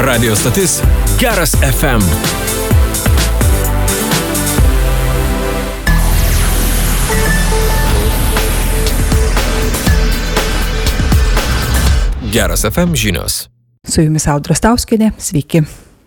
Radio stotis Geras FM. Geras FM žinios. Su jumis Audra Stauskienė, sveiki.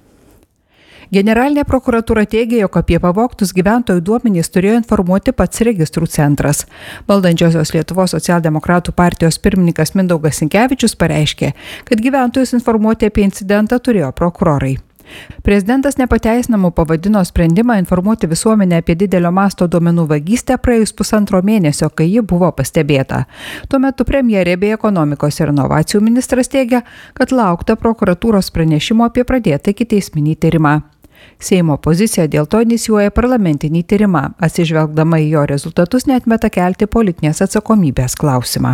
Generalinė prokuratūra teigia, jog apie pavogtus gyventojų duomenys turėjo informuoti pats registrų centras. Valdančiosios Lietuvos socialdemokratų partijos pirmininkas Mindaugas Sinkevičius pareiškė, kad gyventojus informuoti apie incidentą turėjo prokurorai. Prezidentas nepateisinamu pavadino sprendimą informuoti visuomenę apie didelio masto duomenų vagystę praėjus 1,5 mėnesio, kai ji buvo pastebėta. Tuo metu premjerė bei ekonomikos ir inovacijų ministras teigia, kad laukta prokuratūros pranešimo apie pradėtą ikiteisminį tyrimą. Seimo opozicija dėl to inicijuoja parlamentinį tyrimą, atsižvelgdama į jo rezultatus neatmeta kelti politinės atsakomybės klausimą.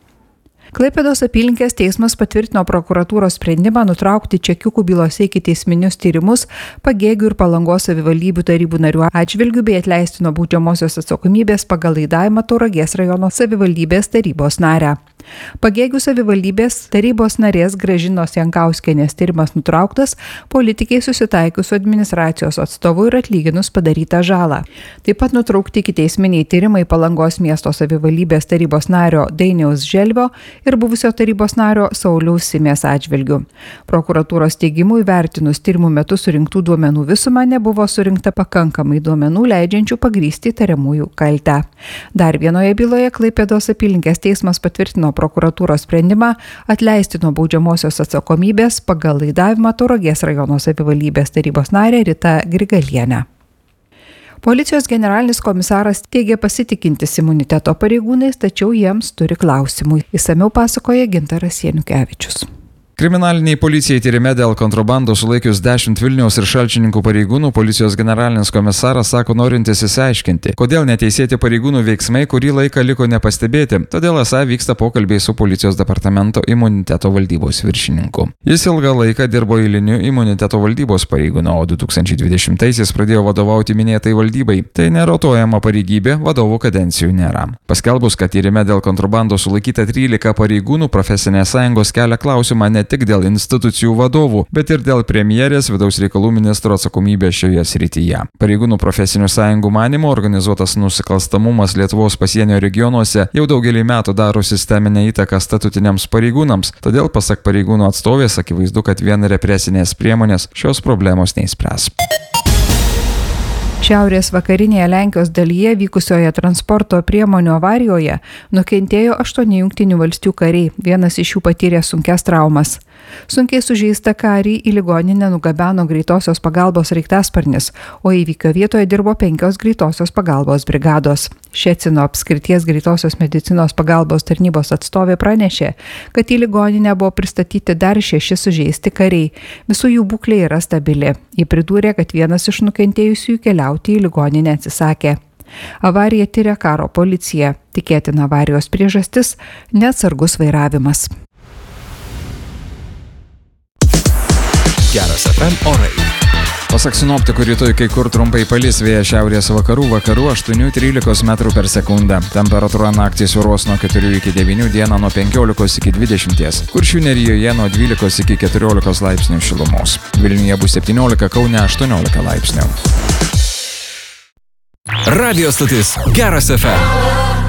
Klaipėdos apylinkės teismas patvirtino prokuratūros sprendimą nutraukti čekiukų bylose ikiteisminius tyrimus Pagėgių ir Palangos savivaldybių tarybų narių atžvilgių bei atleisti nuo baudžiamosios atsakomybės pagal laidavimą Tauragės rajono savivaldybės tarybos narę. Pagėgių savivaldybės tarybos narės Gražinos Jankauskienės tyrimas nutrauktas politikai susitaikius su administracijos atstovu ir atlyginus padarytą žalą. Taip pat nutraukti ikiteisminiai tyrimai Palangos miesto savivaldybės tarybos nario Dainiaus Želvio ir buvusio tarybos nario Sauliaus Simės atžvilgių. Prokuratūros teigimu įvertinus tyrimų metu surinktų duomenų visumą nebuvo surinkta pakankamai duomenų leidžiančių pagrįsti įtariamųjų kaltę. Dar vienoje byloje Klaipėdos apylinkės teismas patvirtino prokuratūros sprendimą atleisti nuo baudžiamosios atsakomybės pagal laidavimą Tauragės rajono savivaldybės tarybos narę Ritą Grigalienę. Policijos generalinis komisaras teigia pasitikintis imuniteto pareigūnais, tačiau jiems turi klausimų. Išsamiau pasakoja Gintaras Janukevičius. Kriminaliniai policijai tyrime dėl kontrabandos sulaikius 10 Vilniaus ir Šalčininkų pareigūnų, policijos generalinis komisaras sako norintis išsiaiškinti, kodėl neteisėti pareigūnų veiksmai kurį laiką liko nepastebėti, todėl esą vyksta pokalbiai su policijos departamento imuniteto valdybos viršininku. Jis ilgą laiką dirbo eiliniu imuniteto valdybos pareigūnu, o 2020-aisiais pradėjo vadovauti minėtai valdybai. Tai nerotuojama pareigybė, vadovų kadencijų nėra. Paskelbus, kad tyrime dėl kontrabandos sulaikyta 13 pareigūnų, profesinės sąjungos kelia klausimą ne tik dėl institucijų vadovų, bet ir dėl premjerės vidaus reikalų ministro atsakomybės šioje srityje. Pareigūnų profesinių sąjungų manymu organizuotas nusikalstamumas Lietuvos pasienio regionuose jau daugelį metų daro sisteminę įtaką statutiniams pareigūnams, todėl pasak pareigūnų atstovės akivaizdu, kad vien represinės priemonės šios problemos neįspręs. Šiaurės vakarinėje Lenkijos dalyje vykusioje transporto priemonių avarijoje nukentėjo 8 Jungtinių valstijų kariai, vienas iš jų patyrė sunkias traumas. Sunkiai sužeistą karį į ligoninę nugabeno greitosios pagalbos sraigtasparnis, o įvykio vietoje dirbo 5 greitosios pagalbos brigados. Ščecino apskrities greitosios medicinos pagalbos tarnybos atstovė pranešė, kad į ligoninę buvo pristatyti dar 6 sužeisti kariai. Visų jų būklė yra stabili. Ji pridūrė, kad vienas iš nukentėjusiųjų keliauti į ligoninę atsisakė. Avariją tiria karo policija. Tikėtina avarijos priežastis – neatsargus vairavimas. Geras FM orai. Pasak sinoptikų rytoj kai kur trumpai palis, vėjas šiaurės vakarų 8–13 metrų per sekundę. Temperatūra naktį svyruos nuo 4 iki 9, dieną nuo 15 iki 20. Kuršių nerijoje nuo 12 iki 14 laipsnių šilumos. Vilniuje bus 17, Kaune 18 laipsnių. Radio stotis Geras FM.